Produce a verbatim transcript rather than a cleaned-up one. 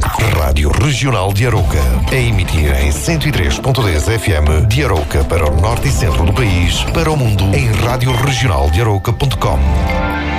Rádio Regional de Arouca, a emitir em cento e três ponto dez F M de Arouca para o norte e centro do país, para o mundo em rádio regional de arouca ponto com.